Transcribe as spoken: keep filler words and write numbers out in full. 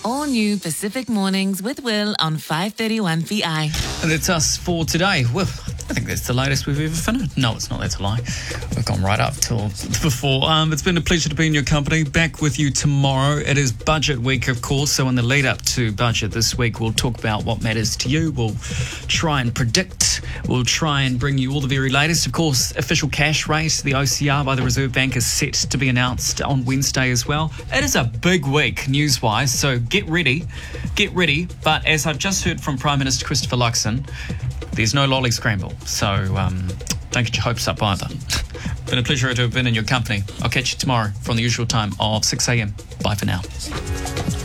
All new Pacific Mornings with Will on five thirty-one V I. And that's us for today. Well, I think that's the latest we've ever finished. No, it's not. That's a lie. We've gone right up till before. Um, it's been a pleasure to be in your company. Back with you tomorrow. It is budget week, of course. So in the lead up to budget this week, we'll talk about what matters to you. We'll try and predict. We'll try and bring you all the very latest. Of course, official cash rate, the O C R by the Reserve Bank, is set to be announced on Wednesday as well. It is a big week news-wise, so get ready. Get ready. But as I've just heard from Prime Minister Christopher Luxon, there's no lolly scramble, so um, don't get your hopes up either. Been a pleasure to have been in your company. I'll catch you tomorrow from the usual time of six a.m. Bye for now.